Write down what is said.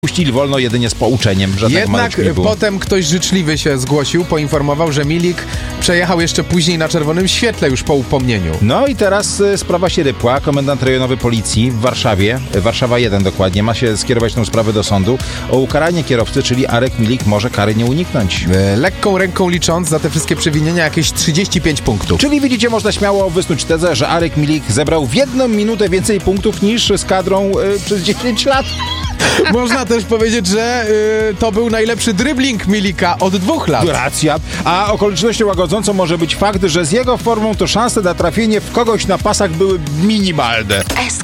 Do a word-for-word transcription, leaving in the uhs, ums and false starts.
Puścili wolno jedynie z pouczeniem, że Jednak tak nie było. potem ktoś życzliwy się zgłosił, poinformował, że Milik przejechał jeszcze później na czerwonym świetle już po upomnieniu. No i teraz y, sprawa się rypła. Komendant rejonowy policji w Warszawie, y, Warszawa jeden dokładnie, ma się skierować tę sprawę do sądu. O ukaranie kierowcy, czyli Arek Milik, może kary nie uniknąć. E, lekką ręką licząc za te wszystkie przewinienia jakieś trzydzieści pięć punktów. Czyli widzicie, można śmiało wysnuć tezę, że Arek Milik zebrał w jedną minutę więcej punktów niż z kadrą y, przez dziesięć lat. Można też powiedzieć, że y, to był najlepszy dribbling Milika od dwóch lat. Racja. A okolicznością łagodzącą może być fakt, że z jego formą to szanse na trafienie w kogoś na pasach były minimalne.